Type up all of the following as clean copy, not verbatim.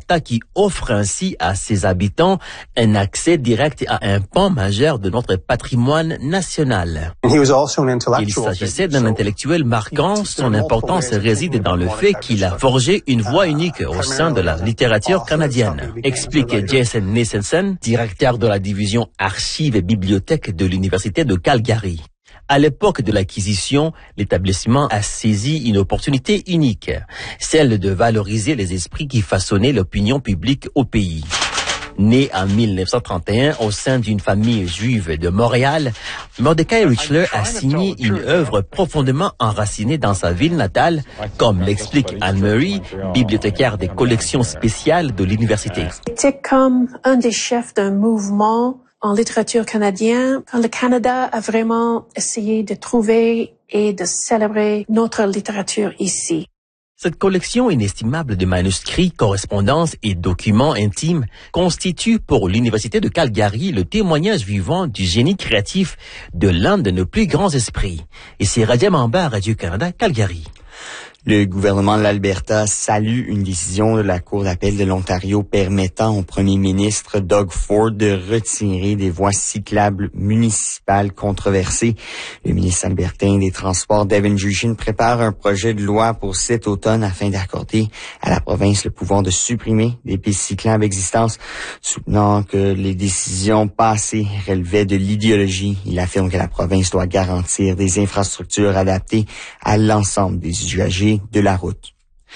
Alberta qui offre ainsi à ses habitants un accès direct à un pan majeur de notre patrimoine national. Il s'agissait d'un intellectuel marquant. Son importance réside dans le fait qu'il a forgé une voix unique au sein de la littérature canadienne, explique Jason Nissensen, directeur de la division archives et bibliothèques de l'Université de Calgary. À l'époque de l'acquisition, l'établissement a saisi une opportunité unique, celle de valoriser les esprits qui façonnaient l'opinion publique au pays. Né en 1931 au sein d'une famille juive de Montréal, Mordecai Richler a signé une œuvre profondément enracinée dans sa ville natale, comme l'explique Anne-Marie, bibliothécaire des collections spéciales de l'université. C'était comme un des chefs d'un mouvement en littérature canadienne, quand le Canada a vraiment essayé de trouver et de célébrer notre littérature ici. Cette collection inestimable de manuscrits, correspondances et documents intimes constitue pour l'Université de Calgary le témoignage vivant du génie créatif de l'un de nos plus grands esprits. Et c'est Radia Mamba, Radio-Canada, Calgary. Le gouvernement de l'Alberta salue une décision de la Cour d'appel de l'Ontario permettant au premier ministre Doug Ford de retirer des voies cyclables municipales controversées. Le ministre albertain des Transports, Devin Jushin, prépare un projet de loi pour cet automne afin d'accorder à la province le pouvoir de supprimer des pistes cyclables existantes, soutenant que les décisions passées relevaient de l'idéologie. Il affirme que la province doit garantir des infrastructures adaptées à l'ensemble des usagers de la route.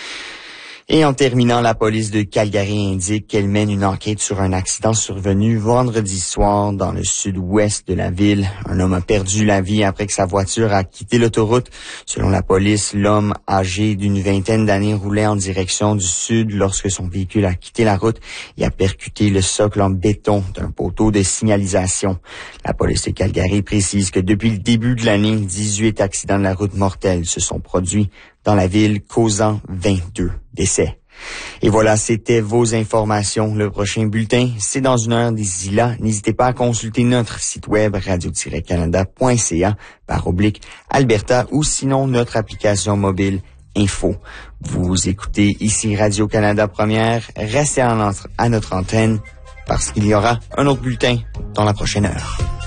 Et en terminant, la police de Calgary indique qu'elle mène une enquête sur un accident survenu vendredi soir dans le sud-ouest de la ville. Un homme a perdu la vie après que sa voiture a quitté l'autoroute. Selon la police, l'homme âgé d'une vingtaine d'années roulait en direction du sud lorsque son véhicule a quitté la route et a percuté le socle en béton d'un poteau de signalisation. La police de Calgary précise que depuis le début de l'année, 18 accidents de la route mortels se sont produits dans la ville, causant 22 décès. Et voilà, c'était vos informations. Le prochain bulletin, c'est dans une heure. D'ici là, n'hésitez pas à consulter notre site web radio-canada.ca/Alberta ou sinon notre application mobile Info. Vous écoutez ici Radio-Canada Première. Restez à notre antenne parce qu'il y aura un autre bulletin dans la prochaine heure.